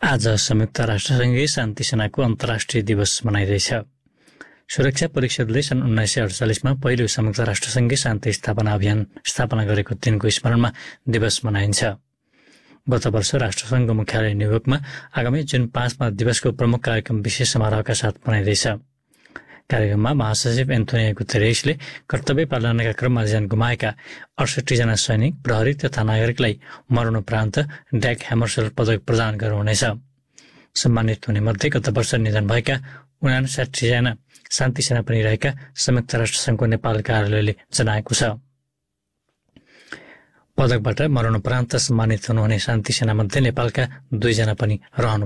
आज संयुक्त राष्ट्रसङ्घीय शान्ति सेनाको अन्तर्राष्ट्रिय दिवस मनाइँदैछ। सुरक्षा परिषदले सन् 1948मा पहिलो संयुक्त राष्ट्रसङ्घीय शान्ति स्थापना अभियान स्थापना गरेको दिनको स्मरणमा दिवस मनाइन्छ। गत वर्ष राष्ट्रसङ्घको मुख्यालय न्युयोर्कमा आगामी जुन 5मा दिवसको प्रमुख कार्यक्रम विशेष समारोहका साथ मनाइँदैछ। कार्यक्रममा महासचिव एन्थोनियो गुतेरेसले कर्तव्य पालनाका क्रममा ज्यान गुमाएका 68 जना सैनिक, प्रहरी तथा नागरिकलाई मरणोपरान्त ड्याग ह्यामरसोल्ड पदक प्रदान गर्नुहुनेछ। सम्मानित हुने मध्ये गत वर्ष निधन भएका 59 जना शान्ति सेना पनि रहेका संयुक्त राष्ट्रसङ्घको नेपाल कार्यालयले जनाएको छ। पदकबाट मरणोपरान्त सम्मानित हुनुहुने शान्ति सेनामध्ये नेपालका 2 जना पनि रहनु